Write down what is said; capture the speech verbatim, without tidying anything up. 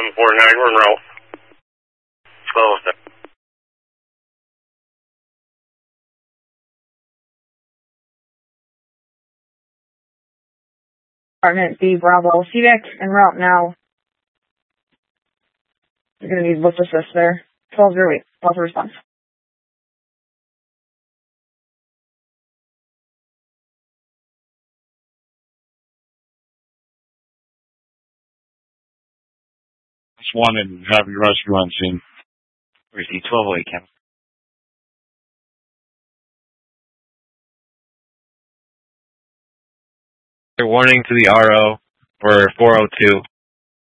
seven four nine, we're en route. twelve. Department B, Bravo. C V I C en route now. You're going to need lift assist there. twelve zero eight. Call for response. Just wanted heavy rescue on scene. Receive twelve oh eight, Captain. Warning to the R O for four oh two.